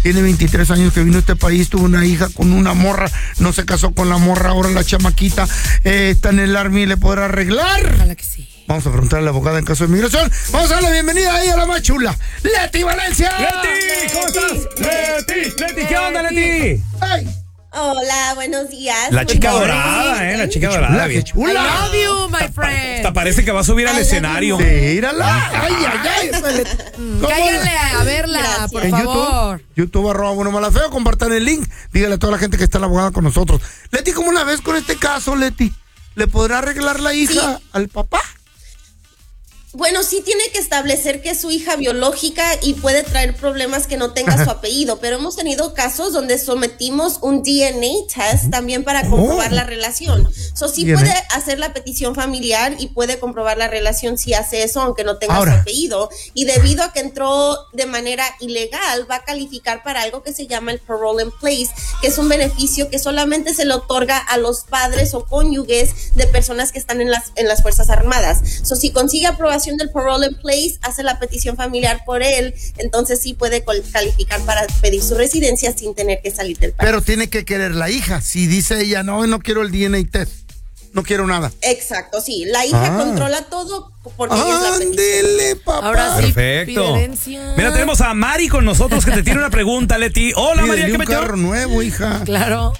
tiene 23 años que vino a este país, tuvo una hija con una morra, no se casó con la morra, ahora la chamaquita está en el Army y le podrá arreglar. Ojalá que sí. Vamos a preguntarle a la abogada en caso de migración. Vamos a darle la bienvenida ahí a la más chula, Leti Valencia. ¡Leti! ¿Cómo estás? ¡Leti! ¿Qué onda, Leti? ¡Ay! Hola, buenos días. La chica dorada, la chica dorada. ¡Qué chula! I love you, my friend. Hasta parece que va a subir al escenario. Mírala. ¡Ay! Cáiganle a verla, Gracias. por En favor. YouTube, @buenomalafeo, compartan el link, dígale a toda la gente que está la abogada con nosotros. Leti, ¿cómo la ves con este caso, Leti? ¿Le podrá arreglar la hija al papá? Bueno, sí tiene que establecer que es su hija biológica y puede traer problemas que no tenga su apellido, pero hemos tenido casos donde sometimos un DNA test también para comprobar la relación. Sí DNA. puede hacer la petición familiar y puede comprobar la relación si hace eso, aunque no tenga Ahora. su apellido. Y debido a que entró de manera ilegal, va a calificar para algo que se llama el parole in place, que es un beneficio que solamente se le otorga a los padres o cónyuges de personas que están en las Fuerzas Armadas. Si consigue aprobación del parole in place, hace la petición familiar por él, entonces sí puede calificar para pedir su residencia sin tener que salir del país. Pero tiene que querer la hija. Si dice ella, no quiero el DNA test, no quiero nada. Exacto, sí. La hija controla todo porque ella es la petición. Ándele, papá. Ahora sí, Perfecto. Fidencia. Mira, tenemos a Mari con nosotros que te tiene una pregunta, Leti. Hola, María, Pídele ¿qué un metió? carro nuevo, hija. Claro.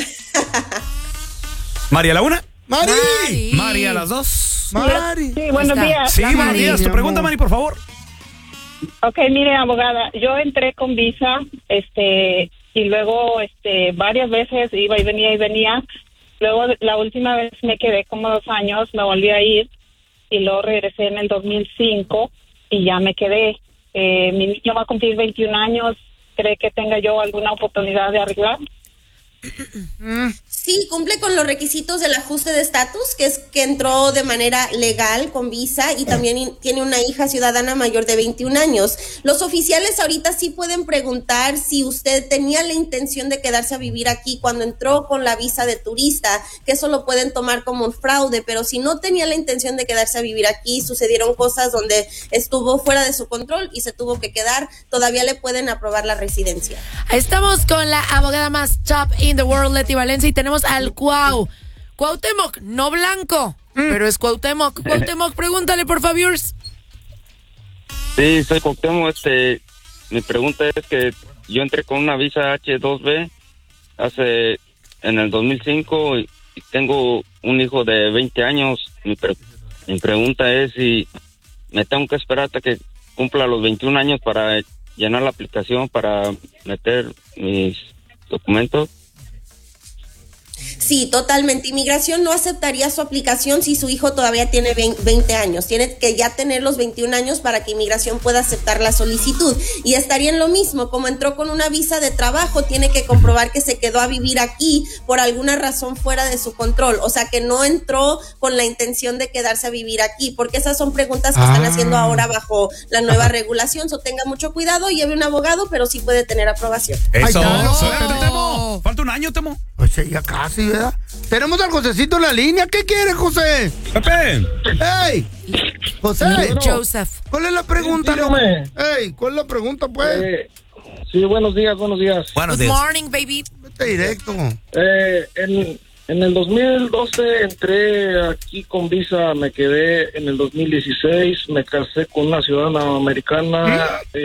María, la una. ¡Mari! María, las dos. ¡Mari! Sí, buenos Está. días. Sí, La buenos Mari, días. Tu mi pregunta, amor. Mari, por favor. Ok, mire, abogada, yo entré con visa, y luego, varias veces iba y venía. Luego, la última vez me quedé como 2 años, me volví a ir, y luego regresé en el 2005, y ya me quedé. Mi niño va a cumplir 21 años, ¿cree que tenga yo alguna oportunidad de arreglar? Sí, cumple con los requisitos del ajuste de estatus, que es que entró de manera legal con visa y también tiene una hija ciudadana mayor de 21 años. Los oficiales ahorita sí pueden preguntar si usted tenía la intención de quedarse a vivir aquí cuando entró con la visa de turista, que eso lo pueden tomar como un fraude, pero si no tenía la intención de quedarse a vivir aquí, sucedieron cosas donde estuvo fuera de su control y se tuvo que quedar, todavía le pueden aprobar la residencia. Estamos con la abogada más top in the world, Leti Valencia, y tenemos al Cuauhtémoc, no blanco, pero es Cuauhtémoc. Cuauhtémoc, pregúntale, por favor. Sí, soy Cuauhtémoc. Mi pregunta es que yo entré con una visa H2B en el 2005 y tengo un hijo de 20 años. Mi pregunta es si me tengo que esperar hasta que cumpla los 21 años para llenar la aplicación para meter mis documentos. Sí, totalmente. Inmigración no aceptaría su aplicación si su hijo todavía tiene 20 años. Tiene que ya tener los 21 años para que Inmigración pueda aceptar la solicitud. Y estaría en lo mismo, como entró con una visa de trabajo, tiene que comprobar que se quedó a vivir aquí por alguna razón fuera de su control. O sea, que no entró con la intención de quedarse a vivir aquí, porque esas son preguntas que están haciendo ahora bajo la nueva regulación. Tenga mucho cuidado, lleve un abogado, pero sí puede tener aprobación. Eso. está. Temo. Falta un año, Temo. Pues ya casi, ¿verdad? Tenemos al Josecito en la línea. ¿Qué quiere, José? Pepe. ¡Ey! José, Joseph. ¿cuál es la pregunta? Sí, dígame. ¡Ey! ¿Cuál es la pregunta, pues? Sí, buenos días. Buenos Good días. morning, baby. Vete directo. En el 2012 entré aquí con visa, me quedé en el 2016, me casé con una ciudadana americana,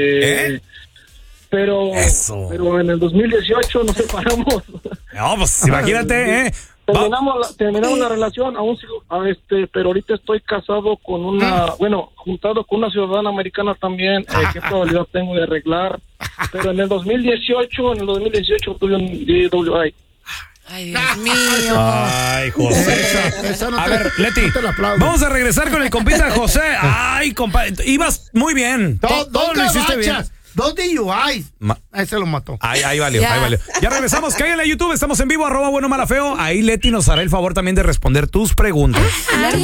pero en el 2018 nos separamos. No, pues imagínate, Terminamos la relación, pero ahorita estoy casado con juntado con una ciudadana americana también. ¿Qué probabilidad tengo de arreglar? Pero en el 2018 tuve un DWI. Ay, Dios mío. Ay, José. Esa no A te- ver, Leti, no te la aplaudo. vamos a regresar con el compita José. Ay, compa, ibas muy bien. Todo Dos lo hiciste bien. gabachas, 2 DUIs. Ese lo mató. Ahí valió, Ya. ahí valió. Ya regresamos, cállale a YouTube, estamos en vivo, @buenomalafeo. Ahí Leti nos hará el favor también de responder tus preguntas.